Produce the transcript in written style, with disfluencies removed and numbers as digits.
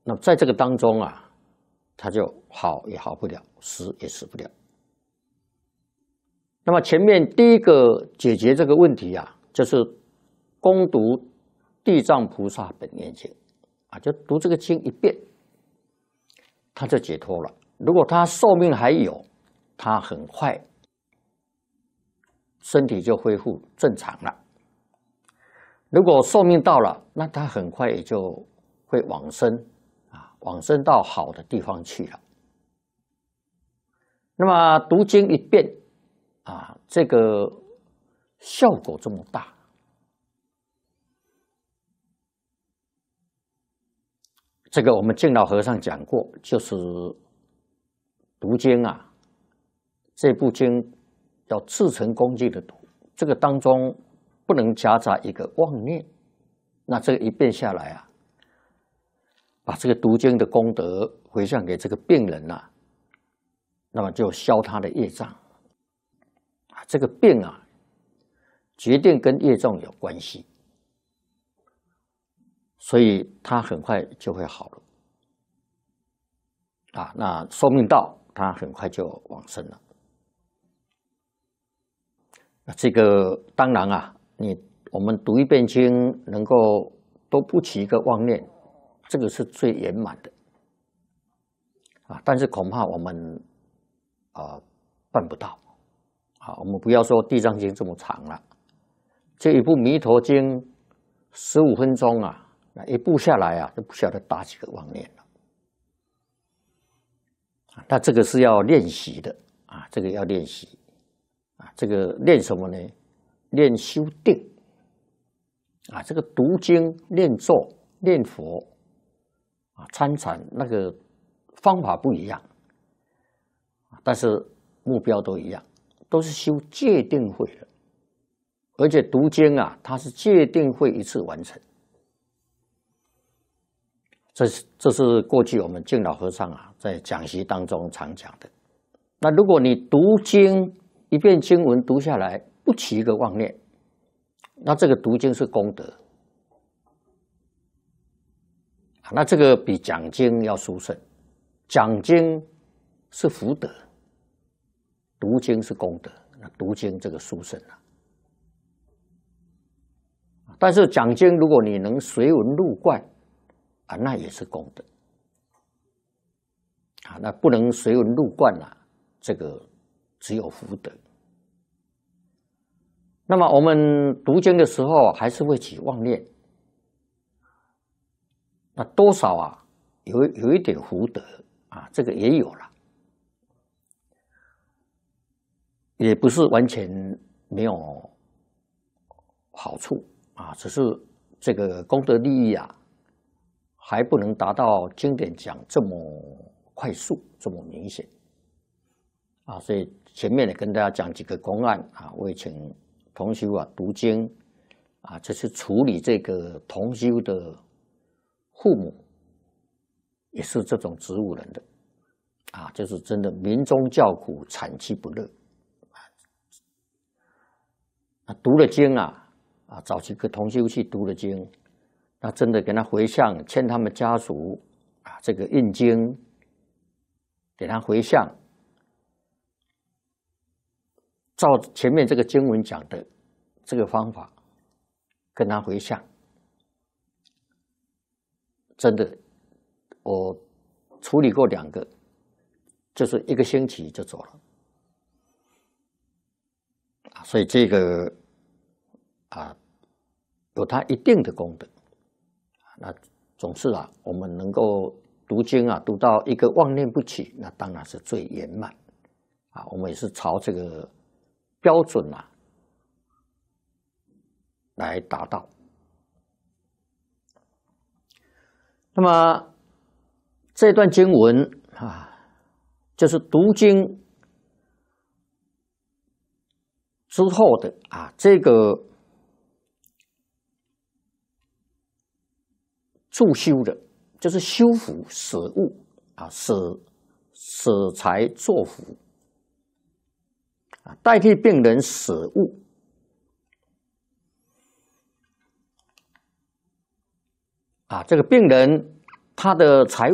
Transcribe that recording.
那在这个当中啊，他就好也好不了，死也死不了。那么前面第一个解决这个问题啊，就是攻读地藏菩萨本愿经啊，就读这个经一遍，他就解脱了。如果他寿命还有，他很快身体就恢复正常了。如果寿命到了，那他很快也就会往生啊，往生到好的地方去了。那么读经一遍啊，这个效果这么大，这个我们净老和尚讲过，就是读经啊，这部经要至诚恭敬的读，这个当中不能夹杂一个妄念。那这个一遍下来啊，把这个读经的功德回向给这个病人啊，那么就消他的业障啊。这个病啊，决定跟业障有关系，所以他很快就会好了啊。那寿命到，他很快就往生了。这个当然啊，我们读一遍经，能够都不起一个妄念，这个是最圆满的啊。但是恐怕我们办不到啊。我们不要说《地藏经》这么长了，这一部《弥陀经》15分钟啊，那一部下来啊，都不晓得打几个妄念了。那这个是要练习的啊，这个要练习啊。这个练什么呢？练修定啊。这个读经、念咒、念佛啊，参禅那个方法不一样，但是目标都一样，都是修戒定慧的。而且读经啊，它是戒定慧一次完成。这是过去我们净老和尚啊在讲习当中常讲的。那如果你读经一遍经文读下来，不起一个妄念，那这个读经是功德，那这个比讲经要殊胜。讲经是福德，读经是功德，那读经这个殊胜啊。但是讲经，如果你能随文入观啊，那也是功德啊。那不能随文入观啊，这个只有福德。那么我们读经的时候还是会起妄念，那多少啊有一点福德啊，这个也有了，也不是完全没有好处啊，只是这个功德利益啊，还不能达到经典讲这么快速、这么明显啊。所以前面也跟大家讲几个公案啊，我也请同修啊读经啊，这是处理这个同修的父母，也是这种植物人的啊，就是真的民中叫苦，惨其不乐啊。读了经啊，找几个同修去读了经，那真的给他回向，欠他们家属啊这个印经，给他回向，照前面这个经文讲的这个方法跟他回向，真的我处理过2个，就是1个星期就走了啊。所以这个啊有它一定的功德。那总是啊，我们能够读经啊，读到一个妄念不起，那当然是最圆满啊。我们也是朝这个标准啊来达到。那么这段经文啊，就是读经之后的啊这个助修的，就是修福舍物啊，舍财作福啊，代替病人舍物啊。这个病人他的财